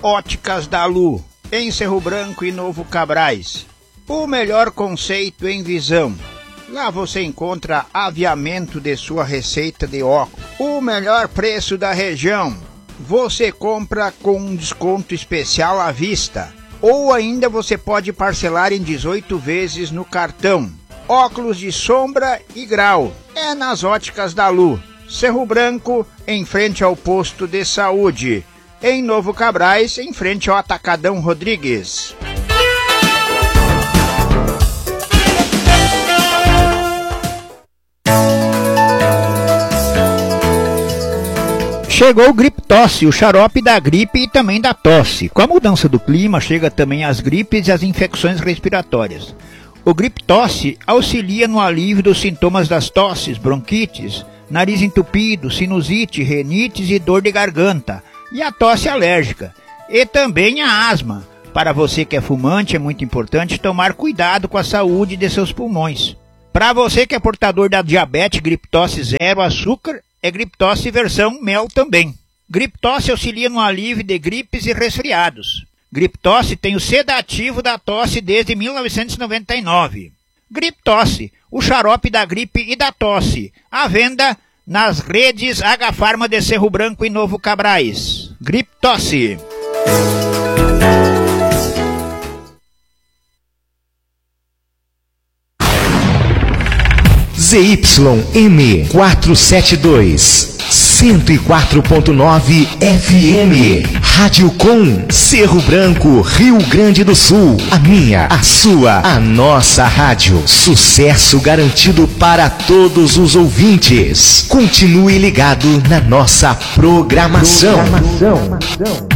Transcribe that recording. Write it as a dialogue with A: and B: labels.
A: Óticas da Lu, em Cerro Branco e Novo Cabrais. O melhor conceito em visão. Lá você encontra aviamento de sua receita de óculos. O melhor preço da região. Você compra com um desconto especial à vista. Ou ainda você pode parcelar em 18 vezes no cartão. Óculos de sombra e grau. É nas Óticas da Lu. Cerro Branco, em frente ao posto de saúde. Em Novo Cabrais, em frente ao Atacadão Rodrigues. Chegou o Griptosse, o xarope da gripe e também da tosse. Com a mudança do clima, chega também as gripes e as infecções respiratórias. O Griptosse auxilia no alívio dos sintomas das tosses, bronquites, nariz entupido, sinusite, renites e dor de garganta, e a tosse alérgica, e também a asma. Para você que é fumante, é muito importante tomar cuidado com a saúde de seus pulmões. Para você que é portador da diabetes, Griptosse zero açúcar, é Griptosse versão mel também. Griptosse auxilia no alívio de gripes e resfriados. Griptosse tem o sedativo da tosse desde 1999. Griptosse, o xarope da gripe e da tosse. À venda nas redes H-Pharma de Cerro Branco e Novo Cabrais. Griptosse.
B: ZYM 472, 104.9 FM, Rádio Com, Cerro Branco, Rio Grande do Sul. A minha, a sua, a nossa rádio. Sucesso garantido para todos os ouvintes. Continue ligado na nossa programação.